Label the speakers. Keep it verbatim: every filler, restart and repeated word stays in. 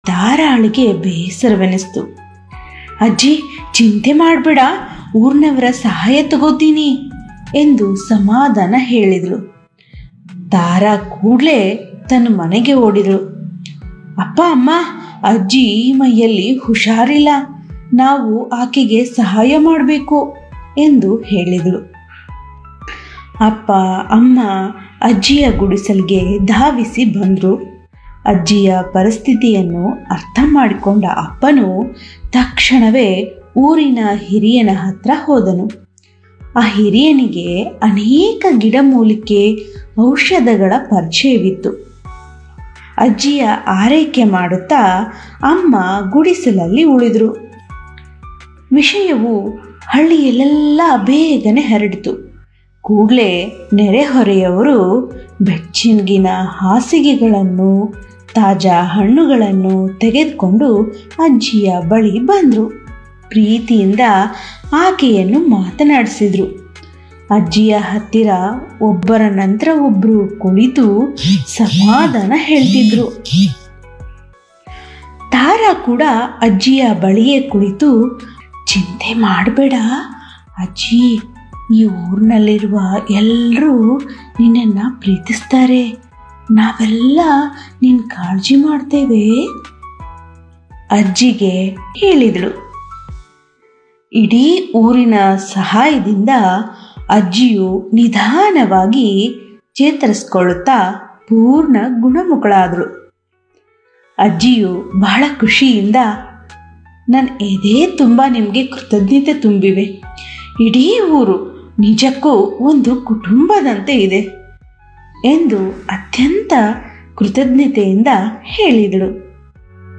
Speaker 1: ತಾರಾಳಿಗೆ ಬೇಸರವೆನಿಸ್ತು. ಅಜ್ಜಿ, ಚಿಂತೆ ಮಾಡಬೇಡ, ಊರಿನವರ ಸಹಾಯ ತಗೋತೀನಿ ಎಂದು ಸಮಾಧಾನ ಹೇಳಿದಳು. ತಾರಾ ಕೂಡಲೇ ತನ್ನ ಮನೆಗೆ ಓಡಿದಳು. ಅಪ್ಪ ಅಮ್ಮ, ಅಜ್ಜಿ ಮೈಯಲ್ಲಿ ಹುಷಾರಿಲ್ಲ, ನಾವು ಆಕೆಗೆ ಸಹಾಯ ಮಾಡಬೇಕು ಎಂದು ಹೇಳಿದಳು. ಅಪ್ಪ ಅಮ್ಮ ಅಜ್ಜಿಯ ಗುಡಿಸಲಿಗೆ ಧಾವಿಸಿ ಬಂದರು. ಅಜ್ಜಿಯ ಪರಿಸ್ಥಿತಿಯನ್ನು ಅರ್ಥ ಮಾಡಿಕೊಂಡ ಅಪ್ಪನು ತಕ್ಷಣವೇ ಊರಿನ ಹಿರಿಯನ ಹತ್ರ ಹೋದನು. ಆ ಹಿರಿಯನಿಗೆ ಅನೇಕ ಗಿಡಮೂಲಿಕೆ ಔಷಧಗಳ ಪರಿಚಯವಿತ್ತು. ಅಜ್ಜಿಯ ಆರೈಕೆ ಮಾಡುತ್ತಾ ಅಮ್ಮ ಗುಡಿಸಲಲ್ಲಿ ಉಳಿದರು. ವಿಷಯವು ಹಳ್ಳಿಯಲ್ಲೆಲ್ಲ ಬೇಗನೆ ಹರಡಿತು. ಕೂಡಲೇ ನೆರೆಹೊರೆಯವರು ಬೆಚ್ಚಗಿನ ಹಾಸಿಗೆಗಳನ್ನು, ತಾಜಾ ಹಣ್ಣುಗಳನ್ನು ತೆಗೆದುಕೊಂಡು ಅಜ್ಜಿಯ ಬಳಿ ಬಂದರು. ಪ್ರೀತಿಯಿಂದ ಆಕೆಯನ್ನು ಮಾತನಾಡಿಸಿದರು. ಅಜ್ಜಿಯ ಹತ್ತಿರ ಒಬ್ಬರ ನಂತರ ಒಬ್ಬರು ಕುಳಿತು ಸಮಾಧಾನ ಹೇಳ್ತಿದ್ರು. ತಾರಾ ಕೂಡ ಅಜ್ಜಿಯ ಬಳಿಯೇ ಕುಳಿತು, ಚಿಂತೆ ಮಾಡಬೇಡ ಅಜ್ಜಿ, ಈ ಊರಿನಲ್ಲಿರುವ ಎಲ್ಲರೂ ನಿನ್ನನ್ನು ಪ್ರೀತಿಸ್ತಾರೆ, ನಾವೆಲ್ಲ ನಿನ್ನ ಕಾಳಜಿ ಮಾಡ್ತೇವೆ ಅಜ್ಜಿಗೆ ಹೇಳಿದಳು. ಇಡೀ ಊರಿನ ಸಹಾಯದಿಂದ ಅಜ್ಜಿಯು ನಿಧಾನವಾಗಿ ಚೇತರಿಸಿಕೊಳ್ಳುತ್ತಾ ಪೂರ್ಣ ಗುಣಮುಖಳಾದಳು. ಅಜ್ಜಿಯು ಬಹಳ ಖುಷಿಯಿಂದ, ನನ್ನ ಎದೆ ತುಂಬ ನಿಮಗೆ ಕೃತಜ್ಞತೆ ತುಂಬಿವೆ. ಇಡೀ ಊರು ನಿಜಕ್ಕೂ ಒಂದು ಕುಟುಂಬದಂತೆ ಇದೆ ಎಂದು ಅತ್ಯಂತ ಕೃತಜ್ಞತೆಯಿಂದ ಹೇಳಿದಳು.